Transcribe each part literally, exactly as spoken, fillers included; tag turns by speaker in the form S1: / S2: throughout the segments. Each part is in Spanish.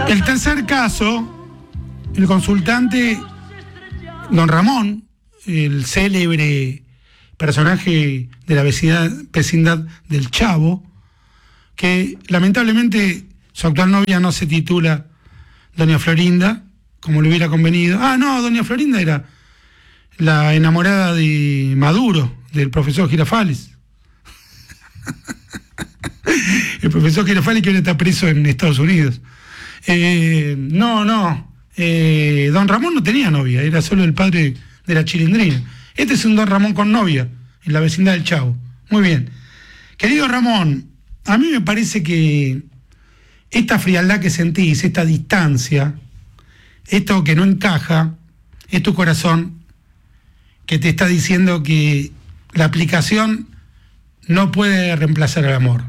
S1: El tercer caso, el consultante Don Ramón, el célebre personaje de la vecindad, vecindad del Chavo, que lamentablemente su actual novia no se titula Doña Florinda, como le hubiera convenido. Ah, no, Doña Florinda era la enamorada de Maduro, del profesor Girafales. El profesor Girafales que ahora está preso en Estados Unidos. Eh, no, no. Eh, Don Ramón no tenía novia, era solo el padre de la Chilindrina. Este es un Don Ramón con novia, en la vecindad del Chavo. Muy bien. Querido Ramón, a mí me parece que esta frialdad que sentís, esta distancia, esto que no encaja, es tu corazón que te está diciendo que la aplicación no puede reemplazar el amor.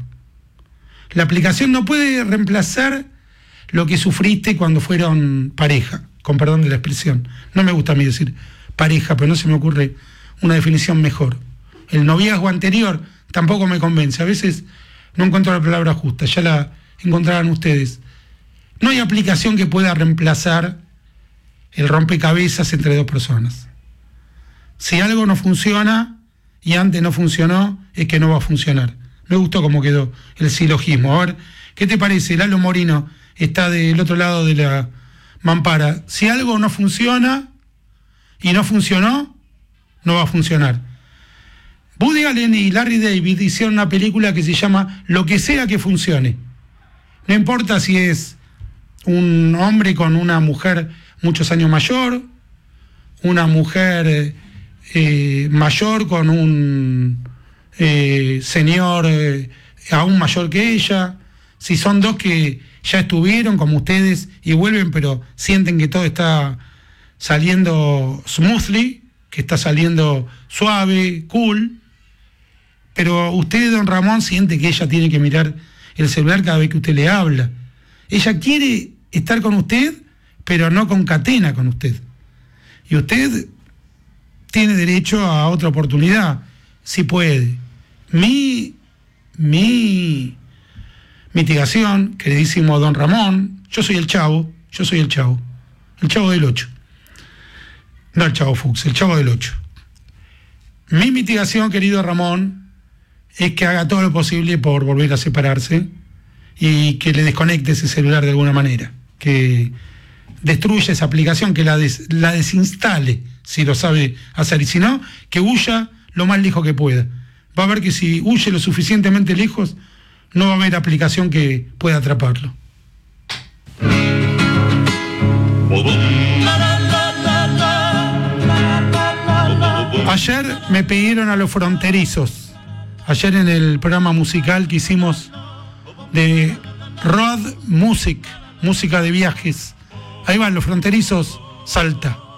S1: La aplicación no puede reemplazar lo que sufriste cuando fueron pareja, con perdón de la expresión. No me gusta a mí decir pareja, pero no se me ocurre una definición mejor. El noviazgo anterior tampoco me convence. A veces no encuentro la palabra justa, ya la encontrarán ustedes. No hay aplicación que pueda reemplazar el rompecabezas entre dos personas. Si algo no funciona y antes no funcionó, es que no va a funcionar. Me gustó cómo quedó el silogismo. A ver, ¿qué te parece? Lalo Morino está del otro lado de la mampara. Si algo no funciona y no funcionó, no va a funcionar. Woody Allen y Larry David hicieron una película que se llama Lo que sea que funcione. No importa si es un hombre con una mujer muchos años mayor, una mujer eh, mayor con un eh, señor eh, aún mayor que ella, si son dos que ya estuvieron como ustedes y vuelven pero sienten que todo está saliendo smoothly, que está saliendo suave, cool, pero usted, don Ramón, siente que ella tiene que mirar el celular cada vez que usted le habla. Ella quiere estar con usted, pero no concatena con usted. Y usted tiene derecho a otra oportunidad, si puede. Mi, mi mitigación, queridísimo don Ramón, yo soy el Chavo, yo soy el Chavo, el Chavo del ocho. No el Chavo Fuchs, el Chavo del ocho. Mi mitigación, querido Ramón, es que haga todo lo posible por volver a separarse y que le desconecte ese celular de alguna manera, que destruya esa aplicación, que la, des, la desinstale si lo sabe hacer, y si no, que huya lo más lejos que pueda. Va a ver que si huye lo suficientemente lejos, no va a haber aplicación que pueda atraparlo. Ayer me pidieron a los fronterizos, ayer en el programa musical que hicimos de Road Music, música de viajes. Ahí van los fronterizos, Salta.